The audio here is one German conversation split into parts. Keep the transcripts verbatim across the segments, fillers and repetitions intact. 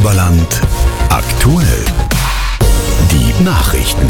Oberland aktuell. Die Nachrichten.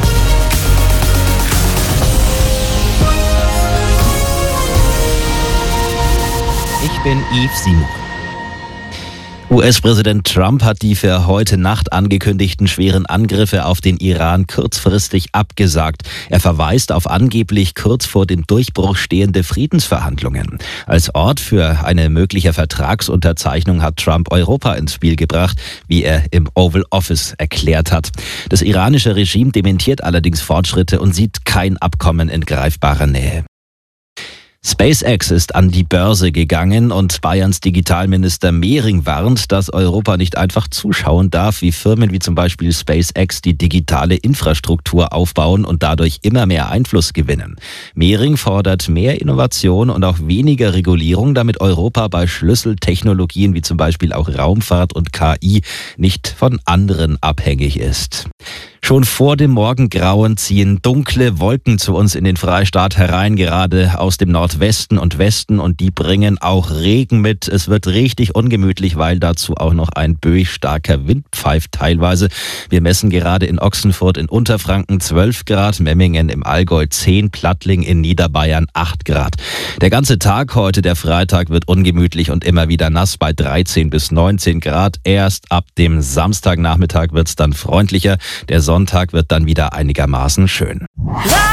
Ich bin Yves Simon. U S-Präsident Trump hat die für heute Nacht angekündigten schweren Angriffe auf den Iran kurzfristig abgesagt. Er verweist auf angeblich kurz vor dem Durchbruch stehende Friedensverhandlungen. Als Ort für eine mögliche Vertragsunterzeichnung hat Trump Europa ins Spiel gebracht, wie er im Oval Office erklärt hat. Das iranische Regime dementiert allerdings Fortschritte und sieht kein Abkommen in greifbarer Nähe. SpaceX ist an die Börse gegangen und Bayerns Digitalminister Mehring warnt, dass Europa nicht einfach zuschauen darf, wie Firmen wie zum Beispiel SpaceX die digitale Infrastruktur aufbauen und dadurch immer mehr Einfluss gewinnen. Mehring fordert mehr Innovation und auch weniger Regulierung, damit Europa bei Schlüsseltechnologien wie zum Beispiel auch Raumfahrt und K I nicht von anderen abhängig ist. Schon vor dem Morgengrauen ziehen dunkle Wolken zu uns in den Freistaat herein, gerade aus dem Nordwesten und Westen, und die bringen auch Regen mit. Es wird richtig ungemütlich, weil dazu auch noch ein böigstarker Wind pfeift teilweise. Wir messen gerade in Ochsenfurt in Unterfranken zwölf Grad, Memmingen im Allgäu zehn, Plattling in Niederbayern acht Grad. Der ganze Tag heute, der Freitag, wird ungemütlich und immer wieder nass bei dreizehn bis neunzehn Grad. Erst ab dem Samstagnachmittag wird es dann freundlicher. Der Sonntag wird dann wieder einigermaßen schön.